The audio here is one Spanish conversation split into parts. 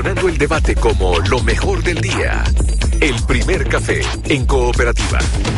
Dando el debate como lo mejor del día. El primer café en Cooperativa.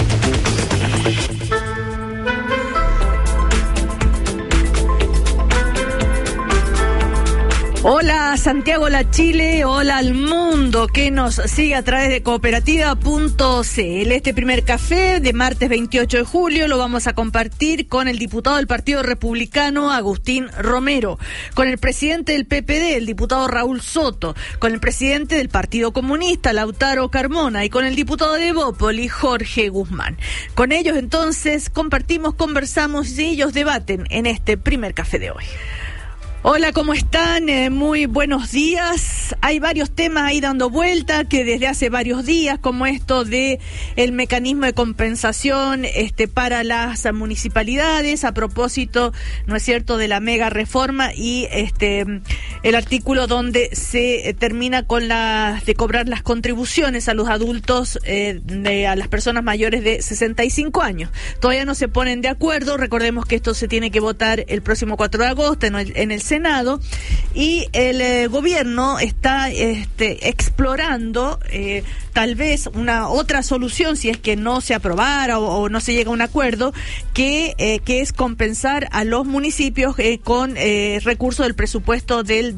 Hola Santiago, la Chile, hola al mundo que nos sigue a través de cooperativa.cl. Este primer café de martes 28 de julio lo vamos a compartir con el diputado del Partido Republicano, Agustín Romero, con el presidente del PPD, el diputado Raúl Soto, con el presidente del Partido Comunista, Lautaro Carmona, y con el diputado de Evópoli, Jorge Guzmán. Con ellos entonces compartimos, conversamos y ellos debaten en este primer café de hoy. Hola, ¿cómo están? Muy buenos días. Hay varios temas ahí dando vuelta que desde hace varios días, como esto de el mecanismo de compensación para las municipalidades, a propósito, ¿no es cierto?, de la mega reforma y el artículo donde se termina con de cobrar las contribuciones a los adultos, a las personas mayores de 65 años. Todavía no se ponen de acuerdo. Recordemos que esto se tiene que votar el próximo 4 de agosto en el Senado, y el gobierno está explorando tal vez una otra solución si es que no se aprobara o no se llega a un acuerdo, que es compensar a los municipios con recursos del presupuesto del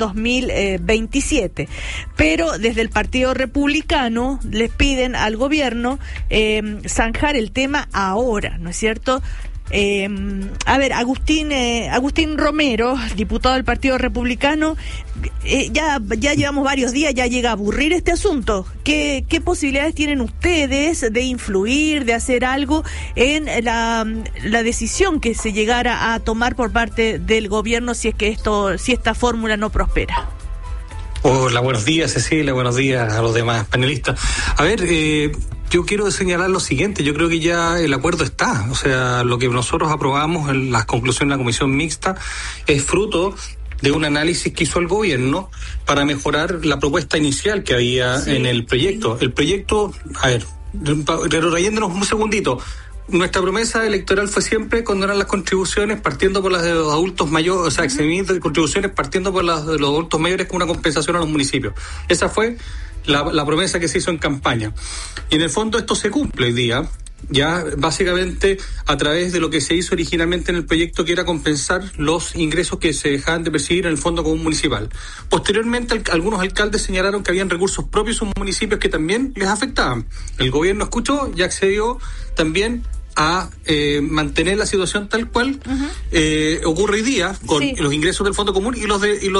2027. Pero desde el Partido Republicano les piden al gobierno zanjar el tema ahora, ¿no es cierto? A ver, Agustín Romero, diputado del Partido Republicano, ya llevamos varios días, ya llega a aburrir este asunto. ¿Qué posibilidades tienen ustedes de influir, de hacer algo en la decisión que se llegara a tomar por parte del gobierno si esta fórmula no prospera? Hola, buenos días Cecilia, buenos días a los demás panelistas. A ver, yo quiero señalar lo siguiente, yo creo que ya el acuerdo está, o sea, lo que nosotros aprobamos en las conclusiones de la comisión mixta es fruto de un análisis que hizo el gobierno para mejorar la propuesta inicial que había en el proyecto. El proyecto, a ver, retrayéndonos un segundito, nuestra promesa electoral fue siempre condonar las contribuciones partiendo por las de los adultos mayores, o sea, eximir de contribuciones partiendo por las de los adultos mayores con una compensación a los municipios. Esa fue la promesa que se hizo en campaña. Y en el fondo esto se cumple hoy día, ya básicamente a través de lo que se hizo originalmente en el proyecto, que era compensar los ingresos que se dejaban de percibir en el Fondo Común Municipal. Posteriormente, algunos alcaldes señalaron que habían recursos propios en municipios que también les afectaban. El gobierno escuchó y accedió también a mantener la situación tal cual ocurre hoy día con los ingresos del Fondo Común y los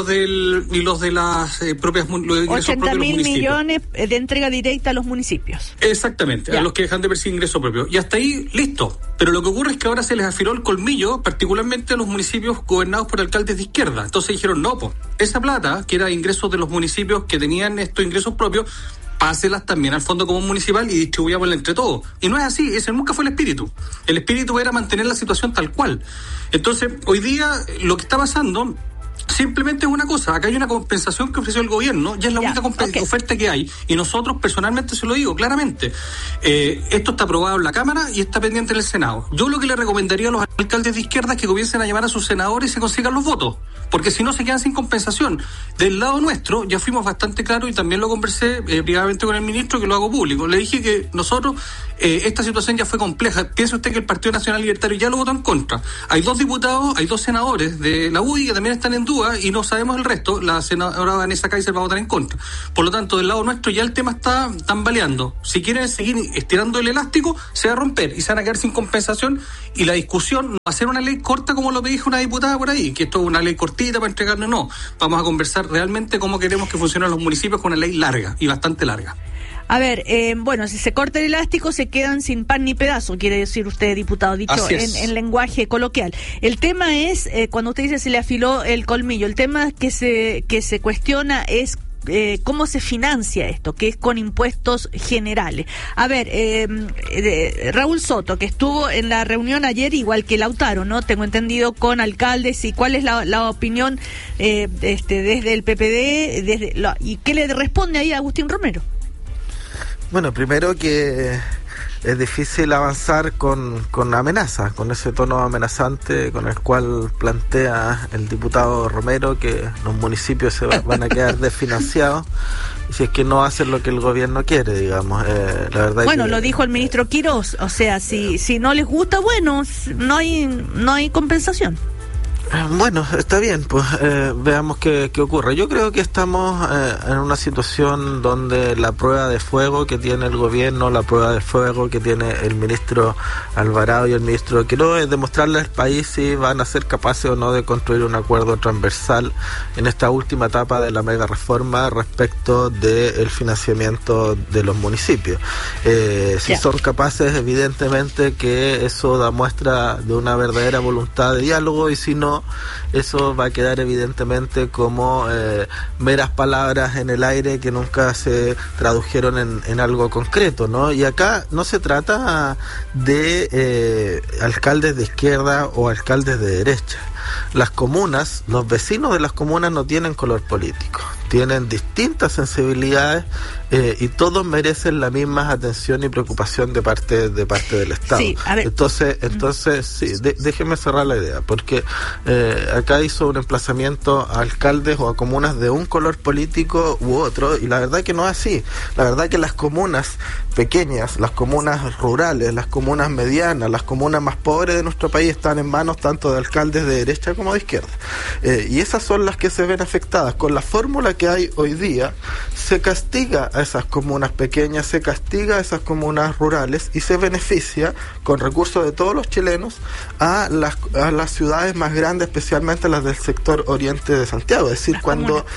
de las propias los ingresos 80 propios de los municipios. 80.000 millones de entrega directa a los municipios. Exactamente, ya. A los que dejan de percibir ingresos propios. Y hasta ahí, listo. Pero lo que ocurre es que ahora se les afiló el colmillo, particularmente a los municipios gobernados por alcaldes de izquierda. Entonces dijeron, no, pues, esa plata, que era ingresos de los municipios que tenían estos ingresos propios, páselas también al Fondo Común Municipal y distribuyámosla entre todos. Y no es así, ese nunca fue el espíritu. El espíritu era mantener la situación tal cual. Entonces, hoy día lo que está pasando simplemente es una cosa, acá hay una compensación que ofreció el gobierno y es la única oferta que hay, y nosotros personalmente se lo digo claramente, esto está aprobado en la Cámara y está pendiente en el Senado. Yo lo que le recomendaría a los alcaldes de izquierda es que comiencen a llamar a sus senadores y se consigan los votos, porque si no se quedan sin compensación. Del lado nuestro ya fuimos bastante claros y también lo conversé privadamente con el ministro, que lo hago público. Le dije que nosotros, esta situación ya fue compleja. Piense usted que el Partido Nacional Libertario ya lo votó en contra. Hay 2 diputados, hay 2 senadores de la UDI que también están en duda y no sabemos el resto. La senadora Vanessa Kaiser va a votar en contra. Por lo tanto, del lado nuestro ya el tema está tambaleando. Si quieren seguir estirando el elástico, se va a romper y se van a quedar sin compensación, y la discusión no va a ser una ley corta como lo que dijo una diputada por ahí, que esto es una ley cortita para entregarnos, no. Vamos a conversar realmente cómo queremos que funcionen los municipios con una ley larga y bastante larga. A ver, bueno, si se corta el elástico se quedan sin pan ni pedazo, quiere decir usted, diputado, dicho en lenguaje coloquial. El tema es, cuando usted dice se le afiló el colmillo, el tema que se cuestiona es cómo se financia esto, que es con impuestos generales. A ver, Raúl Soto, que estuvo en la reunión ayer, igual que Lautaro, ¿no? Tengo entendido, con alcaldes, y cuál es la opinión desde el PPD, y qué le responde ahí a Agustín Romero. Bueno, primero que es difícil avanzar con amenazas, con ese tono amenazante con el cual plantea el diputado Romero que los municipios se van a quedar desfinanciados si es que no hacen lo que el gobierno quiere, digamos. La verdad bueno, que lo dijo el ministro Quirós, o sea, si no les gusta, bueno, no hay compensación. Bueno, está bien, pues veamos qué ocurre. Yo creo que estamos en una situación donde la prueba de fuego que tiene el gobierno, la prueba de fuego que tiene el ministro Alvarado y el ministro Quirós es demostrarle al país si van a ser capaces o no de construir un acuerdo transversal en esta última etapa de la mega reforma respecto del financiamiento de los municipios. Si son capaces, evidentemente que eso da muestra de una verdadera voluntad de diálogo, y si no, eso va a quedar evidentemente como meras palabras en el aire que nunca se tradujeron en algo concreto, ¿no? Y acá no se trata de alcaldes de izquierda o alcaldes de derecha. Las comunas, los vecinos de las comunas no tienen color político, tienen distintas sensibilidades y todos merecen la misma atención y preocupación de parte del Estado. Sí, entonces sí, déjeme cerrar la idea, porque acá hizo un emplazamiento a alcaldes o a comunas de un color político u otro, y la verdad que no es así. La verdad que las comunas pequeñas, las comunas rurales, las comunas medianas, las comunas más pobres de nuestro país están en manos tanto de alcaldes de derecha como de izquierda. Y esas son las que se ven afectadas. Con la fórmula que hay hoy día, se castiga a esas comunas pequeñas, se castiga a esas comunas rurales y se beneficia con recursos de todos los chilenos a las ciudades más grandes, especialmente las del sector oriente de Santiago. Es decir, cuando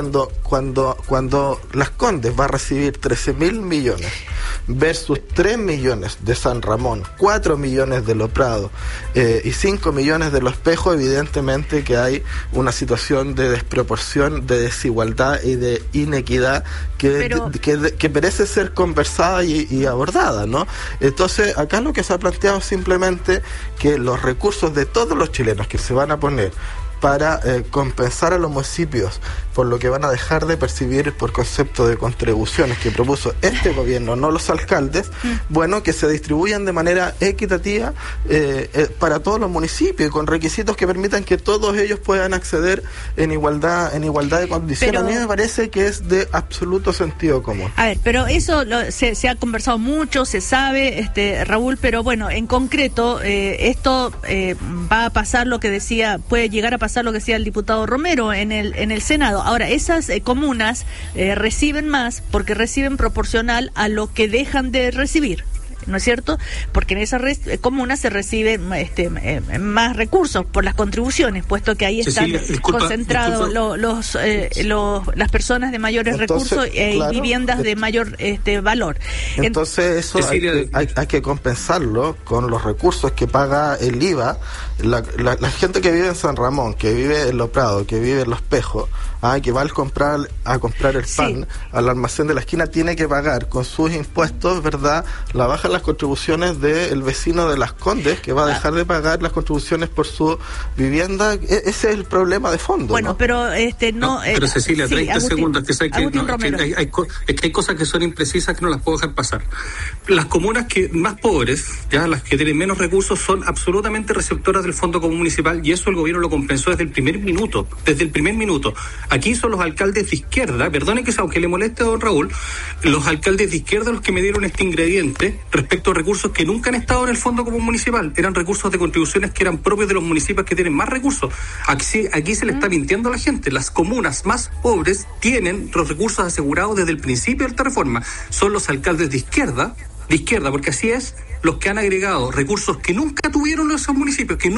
Las Condes va a recibir 13.000 millones versus 3 millones de San Ramón, 4 millones de Lo Prado y 5 millones de Los Espejos, evidentemente que hay una situación de desproporción, de desigualdad y de inequidad que merece ser conversada y abordada, ¿no? Entonces, acá lo que se ha planteado es simplemente que los recursos de todos los chilenos que se van a poner para compensar a los municipios por lo que van a dejar de percibir por concepto de contribuciones que propuso este gobierno, no los alcaldes, bueno, que se distribuyan de manera equitativa para todos los municipios, con requisitos que permitan que todos ellos puedan acceder en igualdad de condiciones. Pero a mí me parece que es de absoluto sentido común. A ver, pero eso se ha conversado mucho, se sabe, Raúl, pero bueno, en concreto, esto va a pasar lo que decía, puede llegar a pasar lo que decía el diputado Romero en el Senado. Ahora, esas comunas reciben más porque reciben proporcional a lo que dejan de recibir, ¿no es cierto? Porque en esas comunas se reciben más recursos por las contribuciones, puesto que ahí están concentrados las personas de mayores recursos y viviendas de mayor valor. Entonces eso hay que compensarlo con los recursos que paga el IVA. La gente que vive en San Ramón, que vive en Lo Prado, que vive en Los Espejos, que va a comprar el pan al almacén de la esquina, tiene que pagar con sus impuestos, ¿verdad?, la baja de las contribuciones del vecino de Las Condes, que va a dejar de pagar las contribuciones por su vivienda. Ese es el problema de fondo. Bueno, ¿no? Pero pero Cecilia, 30 Agustín, segundos, que hay cosas que son imprecisas que no las puedo dejar pasar. Las comunas más pobres, ya las que tienen menos recursos, son absolutamente receptoras del Fondo Común Municipal, y eso el gobierno lo compensó desde el primer minuto. Aquí son los alcaldes de izquierda, perdone que aunque le moleste a don Raúl, los alcaldes de izquierda los que me dieron este ingrediente respecto a recursos que nunca han estado en el Fondo Común Municipal. Eran recursos de contribuciones que eran propios de los municipios que tienen más recursos. Aquí se le está mintiendo a la gente. Las comunas más pobres tienen los recursos asegurados desde el principio de esta reforma. Son los alcaldes de izquierda, porque así es, los que han agregado recursos que nunca tuvieron esos municipios, que